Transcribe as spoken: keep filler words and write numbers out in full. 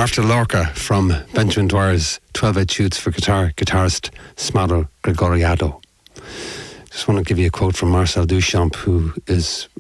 After Lorca from Benjamin Dwyer's twelve Etudes for Guitar, guitarist Smadro Gregoriado. Just want to give you a quote from Marcel Duchamp, who is